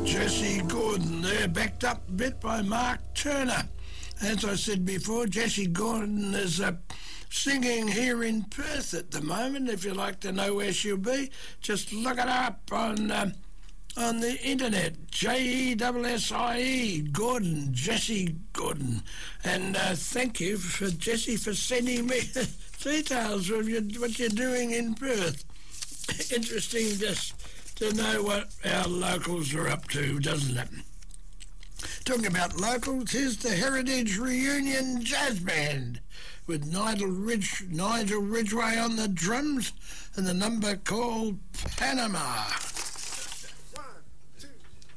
Jesse Gordon there, backed up a bit by Mark Turner. As I said before, Jesse Gordon is singing here in Perth at the moment. If you'd like to know where she'll be, just look it up on the internet. Jessie Gordon, Jesse Gordon. And thank you for Jesse for sending me details of what you're doing in Perth. Interesting just to know what our locals are up to, doesn't it? Talking about locals, here's the Heritage Reunion Jazz Band with Nigel Ridgway on the drums and the number called Panama.